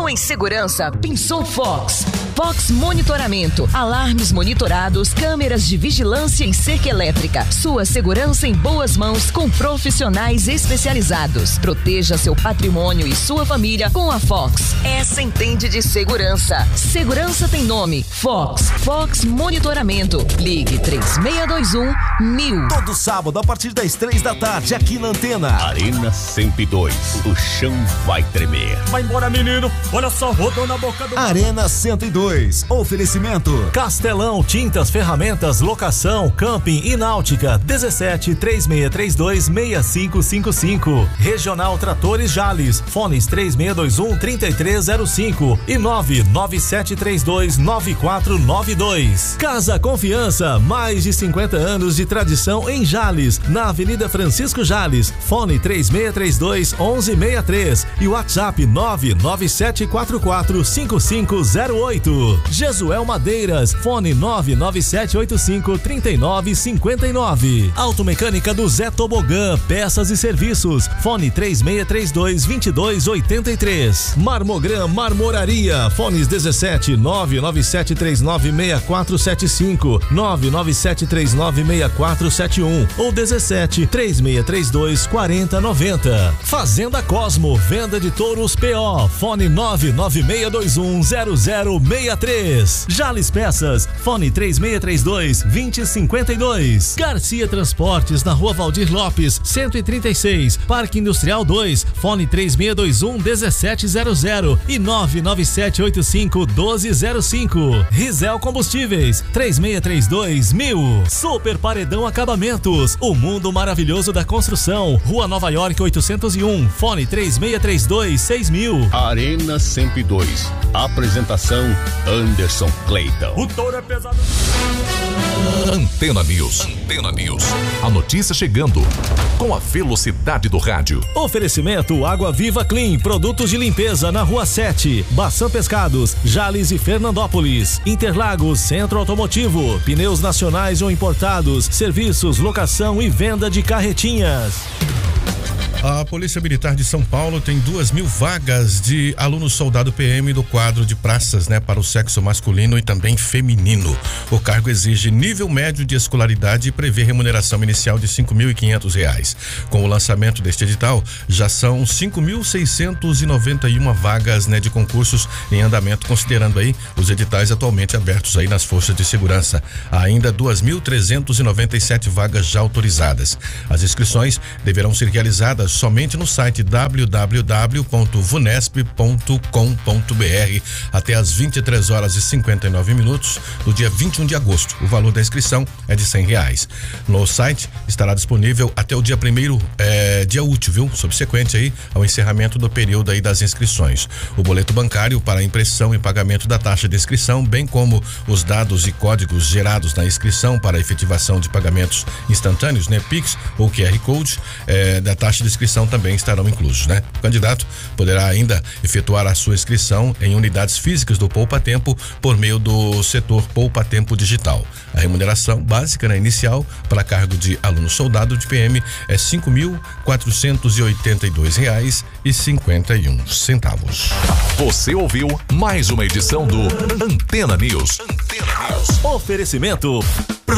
Pensou em segurança? Pensou Fox. Fox Monitoramento, alarmes monitorados, câmeras de vigilância e cerca elétrica. Sua segurança em boas mãos com profissionais especializados. Proteja seu patrimônio e sua família com a Fox. Essa entende de segurança. Segurança tem nome. Fox. Fox Monitoramento. Ligue 3621-1000. Todo sábado a partir das 3 da tarde aqui na Antena. Arena 102. O chão vai tremer. Vai embora, menino. Olha só, rodou na boca do... Arena 102. Oferecimento Castelão, tintas, ferramentas, locação, camping e náutica. 17 3632 6555. Regional Tratores Jales. Fones 3621 3305 e 99732 9492. Casa Confiança, mais de 50 anos de tradição em Jales, na Avenida Francisco Jales. Fone 3632 1163 e WhatsApp 99744 5508. Jesuel Madeiras, fone 99785 3959. Automecânica do Zé Tobogã, peças e serviços, fone 3632 2283. Marmogram Marmoraria, fones 17 99739 6475 99739 6471 ou 17 3632 4090. Fazenda Cosmo, venda de touros PO, fone 99621 0063. Jales Peças, fone 3632 2052. Garcia Transportes, na Rua Valdir Lopes, 136, Parque Industrial 2, fone 3621 1700 e 99785 1205. Rizel Combustíveis, 3632 1000. Super Paredão Acabamentos, o mundo maravilhoso da construção, Rua Nova York 801, fone 3632 6000. Arena 102. Apresentação Anderson Clayton. O touro é pesado. Antena News. Antena News. A notícia chegando com a velocidade do rádio. Oferecimento Água Viva Clean, produtos de limpeza na Rua 7, Baçã Pescados, Jales e Fernandópolis. Interlagos, Centro Automotivo, pneus nacionais ou importados, serviços, locação e venda de carretinhas. A Polícia Militar de São Paulo tem 2.000 vagas de aluno soldado PM do quadro de praças, para o sexo masculino e também feminino. O cargo exige nível médio de escolaridade e prevê remuneração inicial de R$ 5.500. Com o lançamento deste edital, já são 5.691 vagas, de concursos em andamento, considerando aí os editais atualmente abertos aí nas forças de segurança. Há ainda 2.397 vagas já autorizadas. As inscrições deverão ser realizadas somente no site www.vunesp.com.br até às 23h59 do dia 21 de agosto. O valor da inscrição é de R$100. No site estará disponível até o dia 1º, dia útil, subsequente aí ao encerramento do período aí das inscrições. O boleto bancário para impressão e pagamento da taxa de inscrição, bem como os dados e códigos gerados na inscrição para efetivação de pagamentos instantâneos, Pix ou QR Code, da taxa de inscrição também estarão inclusos, O candidato poderá ainda efetuar a sua inscrição em unidades físicas do Poupa Tempo por meio do setor Poupa Tempo Digital. A remuneração básica, inicial para cargo de aluno soldado de PM é R$ 5.482,51. Você ouviu mais uma edição do Antena News. Antena News. Oferecimento